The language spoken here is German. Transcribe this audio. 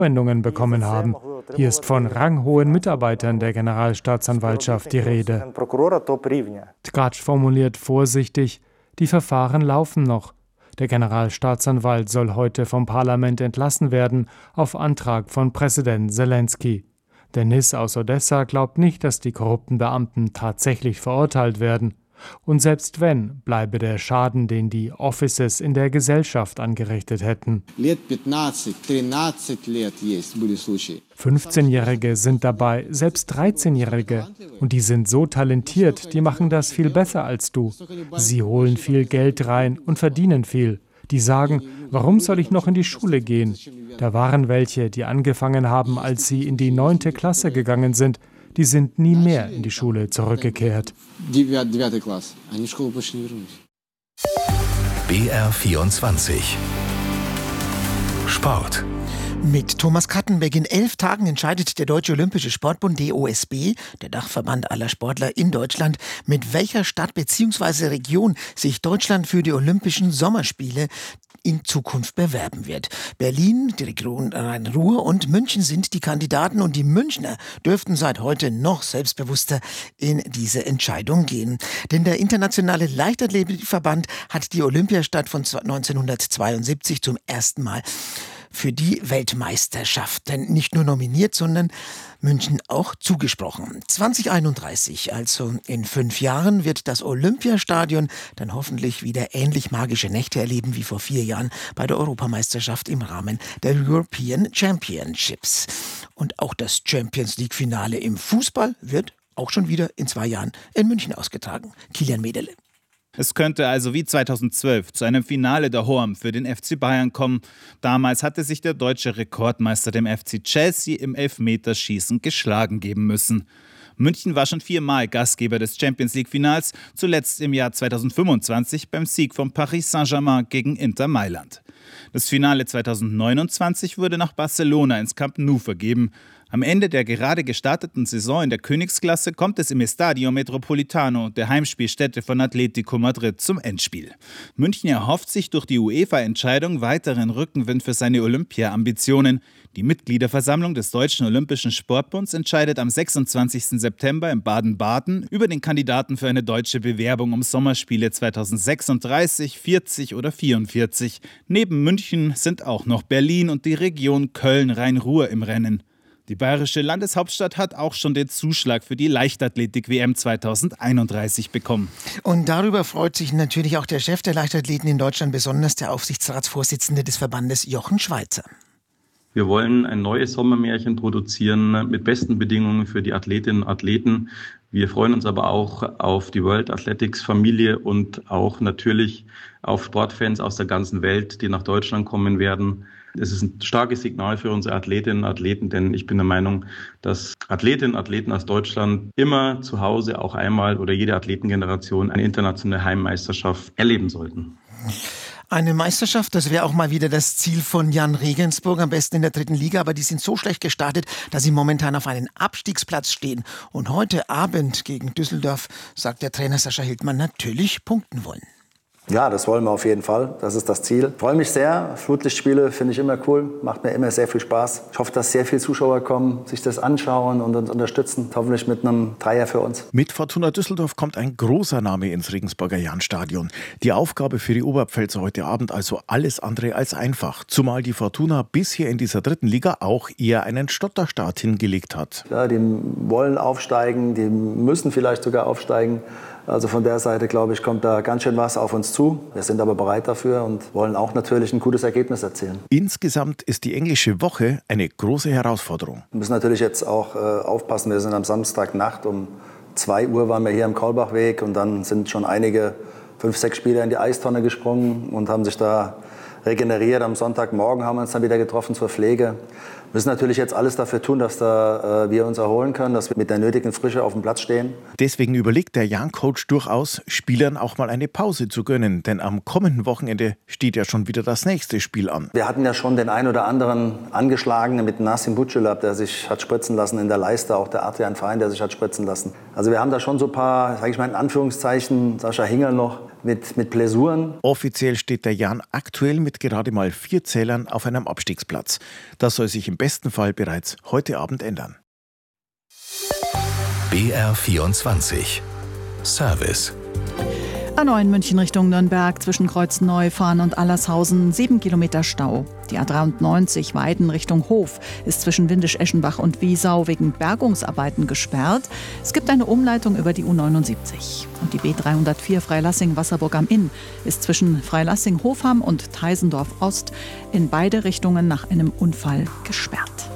Zuwendungen bekommen haben. Hier ist von ranghohen Mitarbeitern der Generalstaatsanwaltschaft die Rede. Tkacz formuliert vorsichtig, die Verfahren laufen noch. Der Generalstaatsanwalt soll heute vom Parlament entlassen werden, auf Antrag von Präsident Selenskyj. Denis aus Odessa glaubt nicht, dass die korrupten Beamten tatsächlich verurteilt werden. Und selbst wenn, bleibe der Schaden, den die Offices in der Gesellschaft angerichtet hätten. 15-Jährige sind dabei, selbst 13-Jährige. Und die sind so talentiert, die machen das viel besser als du. Sie holen viel Geld rein und verdienen viel. Die sagen, warum soll ich noch in die Schule gehen? Da waren welche, die angefangen haben, als sie in die 9. Klasse gegangen sind. Die sind nie mehr in die Schule zurückgekehrt. BR24 Sport. Mit Thomas Kattenbeck in 11 Tagen entscheidet der Deutsche Olympische Sportbund DOSB, der Dachverband aller Sportler in Deutschland, mit welcher Stadt bzw. Region sich Deutschland für die Olympischen Sommerspiele in Zukunft bewerben wird. Berlin, die Region Rhein-Ruhr und München sind die Kandidaten und die Münchner dürften seit heute noch selbstbewusster in diese Entscheidung gehen. Denn der Internationale Leichtathletikverband hat die Olympiastadt von 1972 zum ersten Mal für die Weltmeisterschaft denn nicht nur nominiert, sondern München auch zugesprochen. 2031, also in 5 Jahren, wird das Olympiastadion dann hoffentlich wieder ähnlich magische Nächte erleben wie vor 4 Jahren bei der Europameisterschaft im Rahmen der European Championships. Und auch das Champions League-Finale im Fußball wird auch schon wieder in 2 Jahren in München ausgetragen. Kilian Medele. Es könnte also wie 2012 zu einem Finale der HOAM für den FC Bayern kommen. Damals hatte sich der deutsche Rekordmeister dem FC Chelsea im Elfmeterschießen geschlagen geben müssen. München war schon 4-mal Gastgeber des Champions-League-Finals, zuletzt im Jahr 2025 beim Sieg von Paris Saint-Germain gegen Inter Mailand. Das Finale 2029 wurde nach Barcelona ins Camp Nou vergeben. Am Ende der gerade gestarteten Saison in der Königsklasse kommt es im Estadio Metropolitano, der Heimspielstätte von Atlético Madrid, zum Endspiel. München erhofft sich durch die UEFA-Entscheidung weiteren Rückenwind für seine Olympia-Ambitionen. Die Mitgliederversammlung des Deutschen Olympischen Sportbunds entscheidet am 26. September in Baden-Baden über den Kandidaten für eine deutsche Bewerbung um Sommerspiele 2036, 40 oder 44. Neben München sind auch noch Berlin und die Region Köln-Rhein-Ruhr im Rennen. Die bayerische Landeshauptstadt hat auch schon den Zuschlag für die Leichtathletik-WM 2031 bekommen. Und darüber freut sich natürlich auch der Chef der Leichtathleten in Deutschland, besonders der Aufsichtsratsvorsitzende des Verbandes Jochen Schweizer. Wir wollen ein neues Sommermärchen produzieren mit besten Bedingungen für die Athletinnen und Athleten. Wir freuen uns aber auch auf die World Athletics Familie und auch natürlich auf Sportfans aus der ganzen Welt, die nach Deutschland kommen werden. Es ist ein starkes Signal für unsere Athletinnen und Athleten, denn ich bin der Meinung, dass Athletinnen und Athleten aus Deutschland immer zu Hause auch einmal oder jede Athletengeneration eine internationale Heimmeisterschaft erleben sollten. Eine Meisterschaft, das wäre auch mal wieder das Ziel von Jan Regensburg, am besten in der 3. Liga, aber die sind so schlecht gestartet, dass sie momentan auf einen Abstiegsplatz stehen. Und heute Abend gegen Düsseldorf, sagt der Trainer Sascha Hildmann, natürlich punkten wollen. Ja, das wollen wir auf jeden Fall. Das ist das Ziel. Ich freue mich sehr. Flutlichtspiele finde ich immer cool. Macht mir immer sehr viel Spaß. Ich hoffe, dass sehr viele Zuschauer kommen, sich das anschauen und uns unterstützen. Hoffentlich mit einem Dreier für uns. Mit Fortuna Düsseldorf kommt ein großer Name ins Regensburger Jahnstadion. Die Aufgabe für die Oberpfälzer heute Abend also alles andere als einfach. Zumal die Fortuna bisher in dieser 3. Liga auch eher einen Stotterstart hingelegt hat. Ja, die wollen aufsteigen, die müssen vielleicht sogar aufsteigen. Also von der Seite, glaube ich, kommt da ganz schön was auf uns zu. Wir sind aber bereit dafür und wollen auch natürlich ein gutes Ergebnis erzielen. Insgesamt ist die englische Woche eine große Herausforderung. Wir müssen natürlich jetzt auch aufpassen. Wir sind am Samstagnacht um 2 Uhr waren wir hier am Kaulbachweg und dann sind schon einige 5, 6 Spieler in die Eistonne gesprungen und haben sich da regeneriert. Am Sonntagmorgen haben wir uns dann wieder getroffen zur Pflege. Wir müssen natürlich jetzt alles dafür tun, dass wir uns erholen können, dass wir mit der nötigen Frische auf dem Platz stehen. Deswegen überlegt der Jan-Coach durchaus, Spielern auch mal eine Pause zu gönnen. Denn am kommenden Wochenende steht ja schon wieder das nächste Spiel an. Wir hatten ja schon den einen oder anderen Angeschlagenen mit Nassim Buccelab, der sich hat spritzen lassen in der Leiste. Auch der Adrian Fein, der sich hat spritzen lassen. Also wir haben da schon so ein paar, sage ich mal in Anführungszeichen, Sascha Hingel noch, mit Blessuren. Offiziell steht der Jan aktuell mit gerade mal 4 Zählern auf einem Abstiegsplatz. Das soll sich im besten Fall bereits heute Abend ändern. BR24 Service. A9 München Richtung Nürnberg zwischen Kreuzneufahren und Allershausen 7 Kilometer Stau. Die A93 Weiden Richtung Hof ist zwischen Windisch-Eschenbach und Wiesau wegen Bergungsarbeiten gesperrt. Es gibt eine Umleitung über die U79. Und die B304 Freilassing-Wasserburg am Inn ist zwischen Freilassing-Hofham und Teisendorf Ost in beide Richtungen nach einem Unfall gesperrt.